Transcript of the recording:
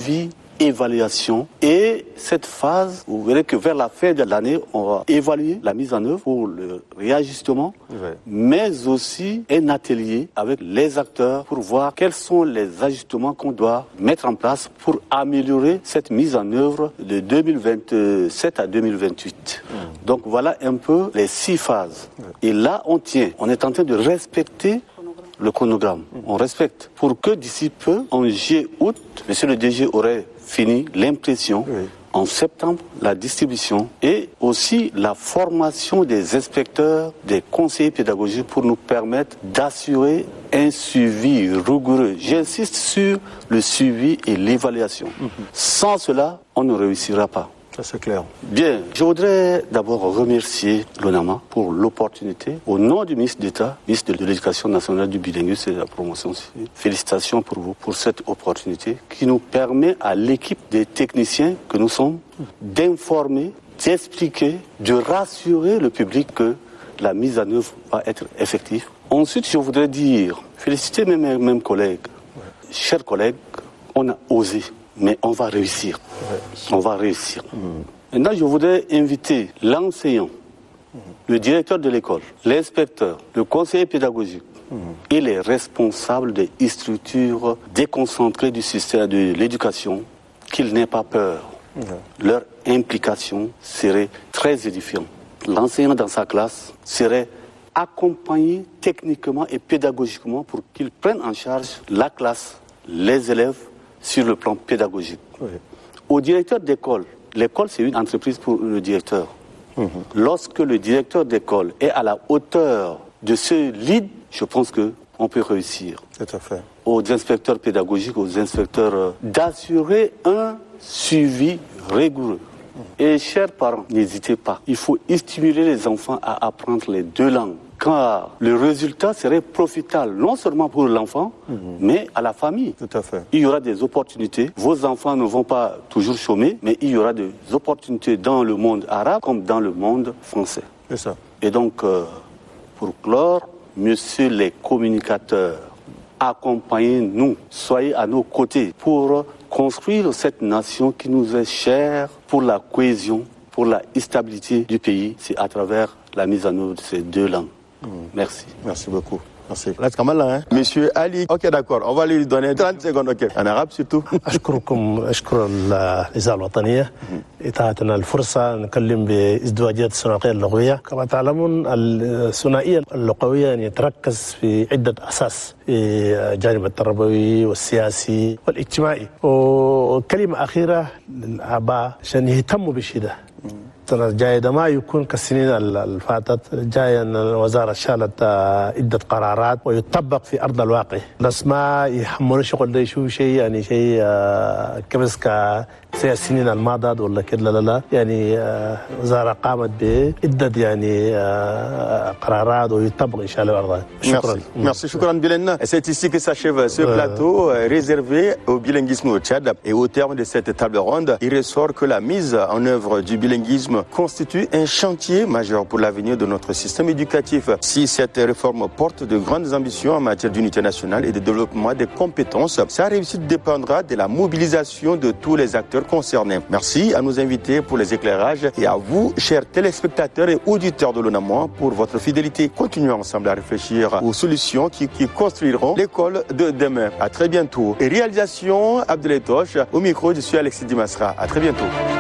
suivi, évaluation. Et cette phase, vous verrez que vers la fin de l'année, on va évaluer la mise en œuvre pour le réajustement, mais aussi un atelier avec les acteurs pour voir quels sont les ajustements qu'on doit mettre en place pour améliorer cette mise en œuvre de 2027 à 2028. Donc voilà un peu les 6 phases. Et là, on est en train de respecter le chronogramme. On respecte pour que d'ici peu, en juillet-août, monsieur le DG aurait fini l'impression. En septembre, la distribution et aussi la formation des inspecteurs, des conseillers pédagogiques pour nous permettre d'assurer un suivi rigoureux. J'insiste sur le suivi et l'évaluation. Sans cela, on ne réussira pas. Ça, c'est clair. Bien, je voudrais d'abord remercier l'ONAMA pour l'opportunité. Au nom du ministre d'État, ministre de l'Éducation nationale, du bilinguisme et de la promotion, félicitations pour vous pour cette opportunité qui nous permet à l'équipe des techniciens que nous sommes d'informer, d'expliquer, de rassurer le public que la mise en œuvre va être effective. Ensuite, je voudrais féliciter mes collègues. Chers collègues, on a osé. Mais on va réussir. On va réussir. Maintenant, je voudrais inviter l'enseignant, le directeur de l'école, l'inspecteur, le conseiller pédagogique et les responsables des structures déconcentrées du système de l'éducation qu'ils n'aient pas peur. Leur implication serait très édifiante. L'enseignant dans sa classe serait accompagné techniquement et pédagogiquement pour qu'il prenne en charge la classe, les élèves, sur le plan pédagogique. Au directeur d'école, l'école c'est une entreprise pour le directeur. Lorsque le directeur d'école est à la hauteur de ce lead, je pense qu'on peut réussir. Tout à fait. Aux inspecteurs pédagogiques, aux inspecteurs, d'assurer un suivi rigoureux. Et chers parents, n'hésitez pas. Il faut stimuler les enfants à apprendre les 2 langues. Car le résultat serait profitable, non seulement pour l'enfant, mais à la famille. Tout à fait. Il y aura des opportunités. Vos enfants ne vont pas toujours chômer, mais il y aura des opportunités dans le monde arabe comme dans le monde français. C'est ça. Et donc, pour clore, messieurs les communicateurs, accompagnez-nous, soyez à nos côtés pour construire cette nation qui nous est chère pour la cohésion, pour la stabilité du pays. C'est à travers la mise en œuvre de ces 2 langues. Merci. Merci beaucoup. Merci. Là, c'est quand même là, hein. Monsieur Ali. Ok, d'accord. On va lui donner 30 secondes, ok. En arabe surtout. أشكر الإذاعة الوطنية إتاحتنا الفرصة نكلم بازدواجية الثنائية اللغوية. كما تعلمون الثنائية اللغوية يعني تركز في عدة أساس في الجانب التربوي والسياسي والاجتماعي. وكلمة أخيرة للآباء عشان يهتموا بالشيء. السنة الجاية ما يكون كالسنين الفاتت جاية أن الوزارة شالت عدة قرارات ويطبق في أرض الواقع. بس ما يحملوا شغل ده يشوفوا شيء يعني شيء كبس زي السنين الماضية ولا كده لا يعني وزارة قامت بعدة يعني قرارات ويطبق إن شاء الله الأرض. شكرا. Merci, شكرا Bilena. C'est ici que s'achève ce plateau réservé au bilinguisme au Tchad. Et au terme de cette table ronde, il ressort que la mise en œuvre du bilinguisme constitue un chantier majeur pour l'avenir de notre système éducatif. Si cette réforme porte de grandes ambitions en matière d'unité nationale et de développement des compétences, sa réussite dépendra de la mobilisation de tous les acteurs concernés. Merci à nos invités pour les éclairages et à vous, chers téléspectateurs et auditeurs de l'ONAMA, pour votre fidélité. Continuons ensemble à réfléchir aux solutions qui construiront l'école de demain. À très bientôt. Et réalisation Abdoulaye Toche. Au micro, je suis Alexis Dimasra. À très bientôt.